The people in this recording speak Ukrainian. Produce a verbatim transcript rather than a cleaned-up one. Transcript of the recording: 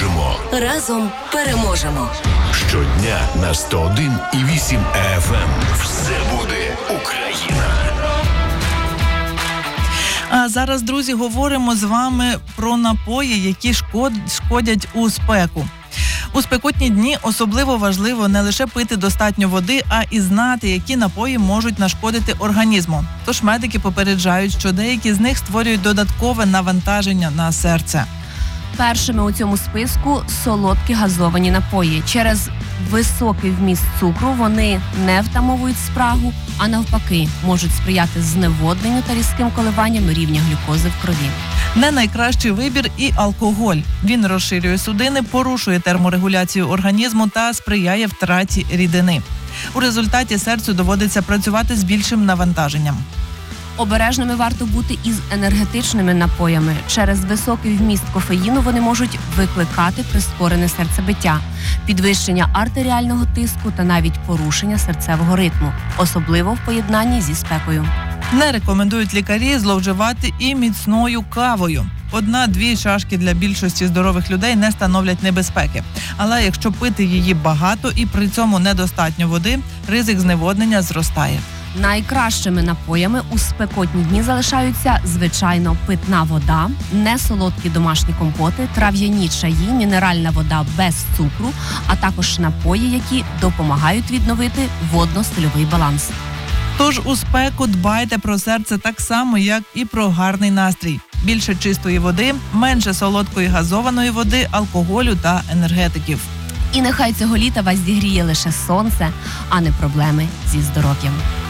переможемо. Разом переможемо. Щодня на сто один і вісім еф ем. Все буде Україна. А зараз, друзі, говоримо з вами про напої, які шкод... шкодять у спеку. У спекотні дні особливо важливо не лише пити достатньо води, а і знати, які напої можуть нашкодити організму. Тож медики попереджають, що деякі з них створюють додаткове навантаження на серце. Першими у цьому списку солодкі газовані напої. Через високий вміст цукру вони не втамовують спрагу, а навпаки можуть сприяти зневодненню та різким коливанням рівня глюкози в крові. Не найкращий вибір і алкоголь. Він розширює судини, порушує терморегуляцію організму та сприяє втраті рідини. У результаті серцю доводиться працювати з більшим навантаженням. Обережними варто бути із енергетичними напоями. Через високий вміст кофеїну вони можуть викликати прискорене серцебиття, підвищення артеріального тиску та навіть порушення серцевого ритму, особливо в поєднанні зі спекою. Не рекомендують лікарі зловживати і міцною кавою. Одна-дві чашки для більшості здорових людей не становлять небезпеки. Але якщо пити її багато і при цьому недостатньо води, ризик зневоднення зростає. Найкращими напоями у спекотні дні залишаються, звичайно, питна вода, несолодкі домашні компоти, трав'яні чаї, мінеральна вода без цукру, а також напої, які допомагають відновити водно-стильовий баланс. Тож у спеку дбайте про серце так само, як і про гарний настрій. Більше чистої води, менше солодкої газованої води, алкоголю та енергетиків. І нехай цього літа вас зігріє лише сонце, а не проблеми зі здоров'ям.